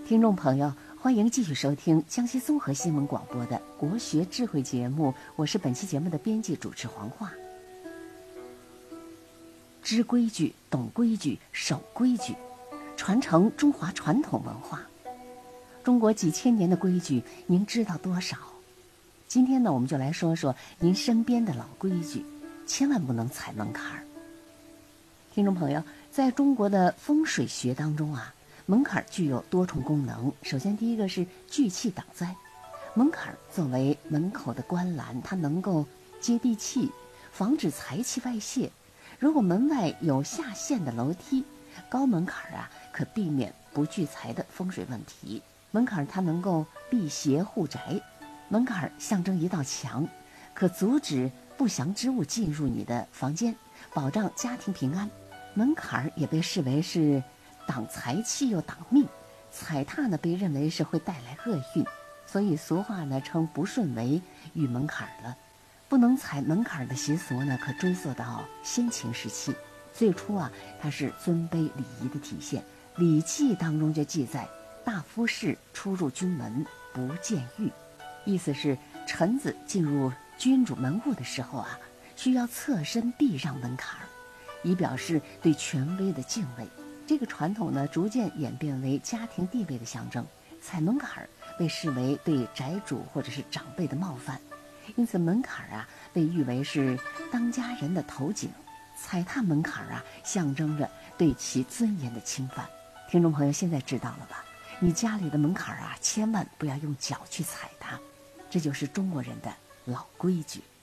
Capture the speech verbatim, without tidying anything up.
听众朋友，欢迎继续收听江西综合新闻广播的国学智慧节目，我是本期节目的编辑主持黄华。知规矩、懂规矩、守规矩，传承中华传统文化。中国几千年的规矩，您知道多少？今天呢，我们就来说说您身边的老规矩，千万不能踩门槛儿。听众朋友，在中国的风水学当中啊，门槛具有多重功能。首先，第一个是聚气挡灾。门槛作为门口的关栏，它能够接地气，防止财气外泄。如果门外有下陷的楼梯，高门槛啊，可避免不聚财的风水问题。门槛它能够辟邪护宅，门槛象征一道墙，可阻止不祥之物进入你的房间，保障家庭平安。门槛也被视为是挡财气又挡命，踩踏呢被认为是会带来厄运，所以俗话呢称不顺为遇门槛了。不能踩门槛的习俗呢，可追溯到先秦时期。最初啊，它是尊卑礼仪的体现。《礼记》当中就记载：“大夫士出入君门，不见狱。”意思是臣子进入君主门户的时候啊，需要侧身避让门槛，以表示对权威的敬畏。这个传统呢，逐渐演变为家庭地位的象征。踩门槛被视为对宅主或者是长辈的冒犯，因此门槛啊被誉为是当家人的头颈。踩踏门槛啊，象征着对其尊严的侵犯。听众朋友，现在知道了吧？你家里的门槛啊，千万不要用脚去踩它，这就是中国人的老规矩。